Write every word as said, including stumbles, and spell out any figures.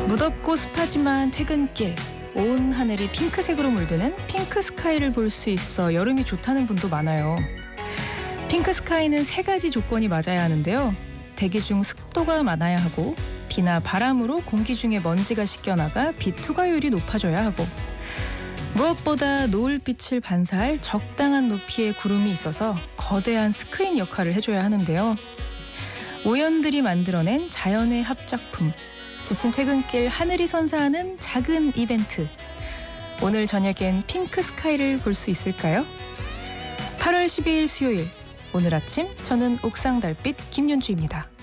무덥고 습하지만 퇴근길, 온 하늘이 핑크색으로 물드는 핑크 스카이를 볼 수 있어 여름이 좋다는 분도 많아요. 핑크 스카이는 세 가지 조건이 맞아야 하는데요. 대기 중 습도가 많아야 하고, 비나 바람으로 공기 중에 먼지가 씻겨나가 빛 투과율이 높아져야 하고, 무엇보다 노을빛을 반사할 적당한 높이의 구름이 있어서 거대한 스크린 역할을 해줘야 하는데요. 오연들이 만들어낸 자연의 합작품, 지친 퇴근길 하늘이 선사하는 작은 이벤트. 오늘 저녁엔 핑크 스카이를 볼 수 있을까요? 팔월 십이일 수요일, 오늘 아침 저는 옥상 달빛 김윤주입니다.